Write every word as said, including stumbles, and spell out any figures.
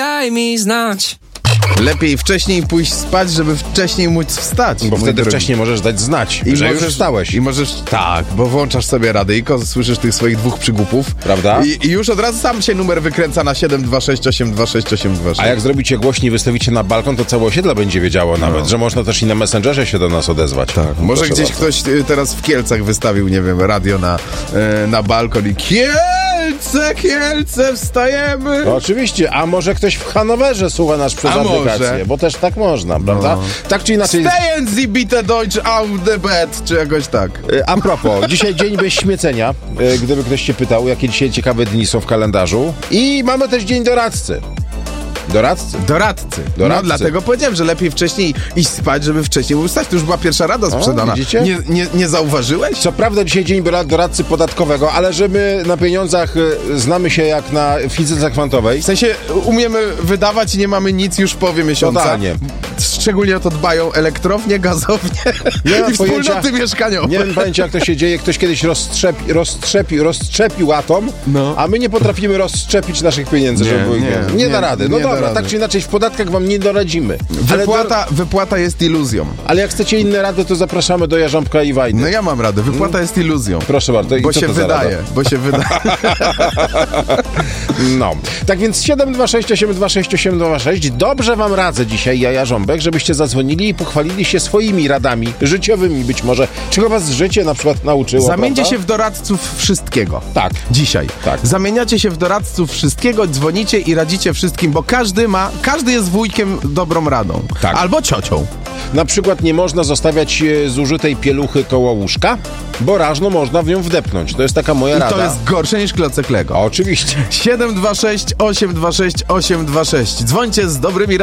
daj mi znać. Lepiej wcześniej pójść spać, żeby wcześniej móc wstać. Bo wtedy drogi. wcześniej możesz dać znać, I że możesz, już wstałeś. I możesz, tak, bo włączasz sobie radyjko, słyszysz tych swoich dwóch przygłupów. Prawda? I, I już od razu sam się numer wykręca na siedem dwa sześć osiem dwa sześć osiem dwa sześć. A jak zrobicie głośniej, wystawicie na balkon, to całe osiedle będzie wiedziało nawet, no. że można też i na Messengerze się do nas odezwać. Tak. Może Proszę gdzieś bardzo. ktoś y, teraz w Kielcach wystawił, nie wiem, radio na, y, na balkon i Kielce, Kielce, wstajemy! No, oczywiście, a może ktoś w Hanowerze słucha nas przez A aplikację, może. bo też tak można, prawda? Tak czy inaczej... Stejen Sie bitte Deutsch auf the bed, czy jakoś tak. Y, A propos, dzisiaj dzień bez śmiecenia, y, gdyby ktoś się pytał, jakie dzisiaj ciekawe dni są w kalendarzu. I mamy też dzień doradcy. Doradcy? Doradcy. Doradcy. No dlatego powiedziałem, że lepiej wcześniej iść spać, żeby wcześniej móc wstać. To już była pierwsza rada sprzedana. widzicie? Nie, nie, nie zauważyłeś? Co prawda dzisiaj dzień doradcy podatkowego, ale że my na pieniądzach y, znamy się jak na fizyce kwantowej. W sensie umiemy wydawać i nie mamy nic już w połowie miesiąca. Totalnie. Szczególnie o to dbają elektrownie, gazownie Nie mam i wspólnoty pojęcia- mieszkaniowe. Nie wiem pojęcia, jak to się dzieje. Ktoś kiedyś rozstrzepi, rozstrzepi, rozszczepił atom, No. a my nie potrafimy rozszczepić naszych pieniędzy, Nie, żeby były nie, nie, nie nie, da rady. No nie da dobra, rady. tak czy inaczej w podatkach wam nie doradzimy. Ale, Wypłata, wypłata jest iluzją. ale jak chcecie inne rady, to zapraszamy do Jarząbka i Wajdy. No ja mam radę. Wypłata jest iluzją. Proszę bardzo. I Bo co się to za wydaje, rada? bo się wydaje. No. Tak więc siedem dwa sześć osiem dwa sześć osiem dwa sześć. Dobrze wam radzę dzisiaj, ja Jarząbek, żebyście zadzwonili i pochwalili się swoimi radami życiowymi być może. Czego was życie na przykład nauczyło, Zamieńcie prawda? się w doradców wszystkiego. Tak. Dzisiaj. Tak. Zamieniacie się w doradców wszystkiego, dzwonicie i radzicie wszystkim, bo każdy ma, każdy jest wujkiem dobrą radą. Tak. Albo ciocią. Na przykład nie można zostawiać e, zużytej pieluchy koło łóżka, bo rażno można w nią wdepnąć. To jest taka moja I rada. to jest gorsze niż klocek Lego. Oczywiście. siedem dwa sześć osiem dwa sześć osiem dwa sześć. Dzwońcie z dobrymi